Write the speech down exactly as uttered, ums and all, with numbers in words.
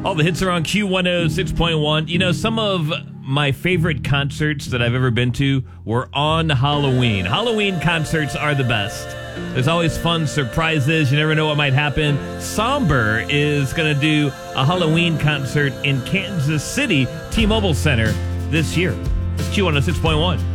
All the hits are on Q one oh six point one. You know, some of my favorite concerts that I've ever been to were on Halloween. Halloween concerts are the best. There's always fun surprises. You never know what might happen. Somber is going to do a Halloween concert in Kansas City, T-Mobile Center, this year. Q one oh six point one.